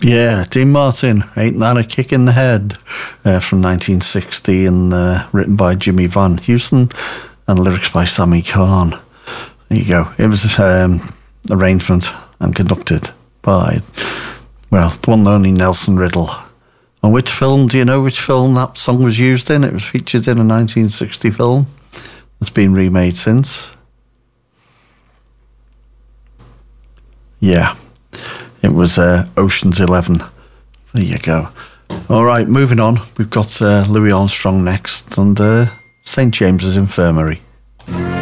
Yeah, Dean Martin, Ain't That a Kick in the Head, from 1960, and written by Jimmy Van Heusen and lyrics by Sammy Kahn. There you go. It was arrangement and conducted by, well, the one and only Nelson Riddle. On which film, do you know which film that song was used in? It was featured in a 1960 film that's been remade since. Yeah, it was Ocean's 11. There you go. All right, moving on. We've got Louis Armstrong next and St. James's Infirmary.